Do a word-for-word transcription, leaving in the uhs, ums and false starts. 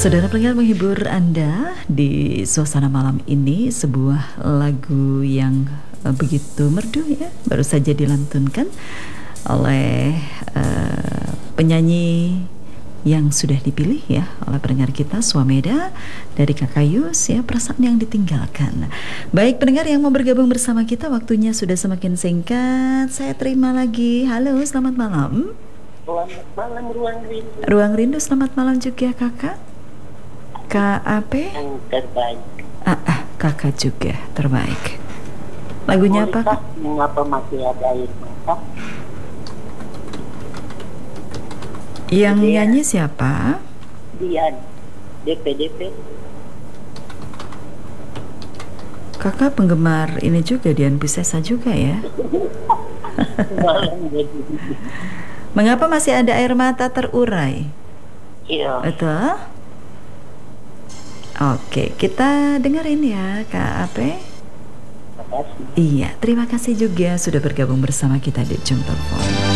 Saudara pendengar, menghibur Anda di suasana malam ini sebuah lagu yang uh, begitu merdu ya, baru saja dilantunkan oleh uh, penyanyi yang sudah dipilih ya oleh pendengar kita, Swameda dari Kakayus ya, Perasaan yang Ditinggalkan. Baik pendengar yang mau bergabung bersama kita, waktunya sudah semakin singkat. Saya terima lagi. Halo, selamat malam. Selamat malam Ruang Rindu. Ruang Rindu, selamat malam juga kakak. K A P Yang terbaik. Ah, ah, kakak juga terbaik. Lagunya apa kak? Mengapa masih ada air mata? Yang Dian. nyanyi siapa? Dian D P D P. Kakak penggemar ini juga, Dian Piscesa juga ya. Malam jadi. Mengapa masih ada air mata terurai? Iya. Betul? Oke, kita dengerin ya Kak A P. Terima kasih. Iya, terima kasih juga sudah bergabung bersama kita di Jum Telepon.